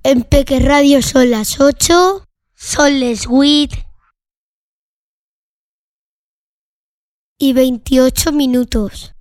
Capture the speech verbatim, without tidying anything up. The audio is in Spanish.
En Peque Radio son las ocho, son les huit y veintiocho minutos.